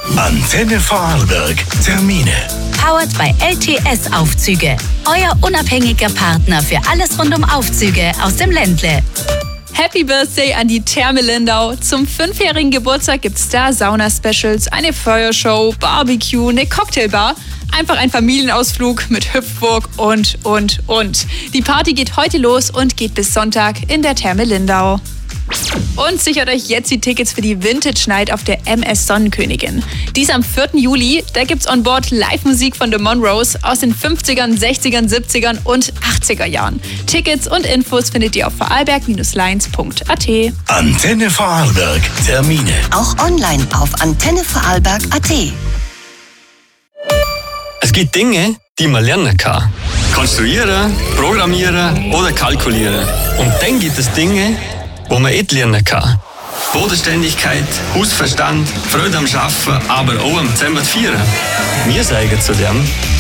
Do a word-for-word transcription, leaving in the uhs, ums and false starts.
Antenne Vorarlberg. Termine. Powered by L T S Aufzüge. Euer unabhängiger Partner für alles rund um Aufzüge aus dem Ländle. Happy Birthday an die Therme Lindau. Zum fünfjährigen Geburtstag gibt's da Sauna-Specials, eine Feuershow, Barbecue, eine Cocktailbar. Einfach ein Familienausflug mit Hüpfburg und, und, und. Die Party geht heute los und geht bis Sonntag in der Therme Lindau. Und sichert euch jetzt die Tickets für die Vintage Night auf der M S Sonnenkönigin. Dies am vierten Juli, da gibt's on board Live-Musik von The Monroes aus den fünfzigern, sechzigern, siebzigern und achtziger Jahren. Tickets und Infos findet ihr auf vorarlberg Lines punkt a t. Antenne Vorarlberg. Termine. Auch online auf antenne vorarlberg punkt a t. Es gibt Dinge, die man lernen kann. Konstruieren, programmieren oder kalkulieren. Und dann gibt es Dinge, wo man nicht lernen kann. Bodenständigkeit, Hausverstand, Freude am Arbeiten, aber auch am Zusammen feiern. Wir sagen zu dem